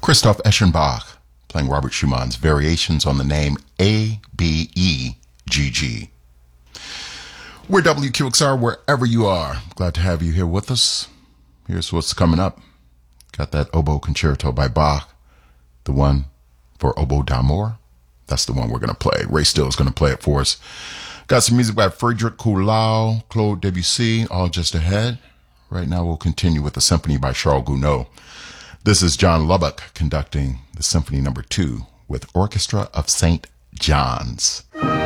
Christoph Eschenbach playing Robert Schumann's Variations on the name A-B-E-G-G. We're WQXR wherever you are. Glad to have you here with us. Here's what's coming up. Got that oboe concerto by Bach, the one for oboe d'amore. That's the one we're going to play. Ray Steele is going to play it for us. Got some music by Frédéric Coullard, Claude Debussy, all just ahead. Right now we'll continue with the symphony by Charles Gounod. This is John Lubbock conducting the Symphony No. 2 with Orchestra of St. John's.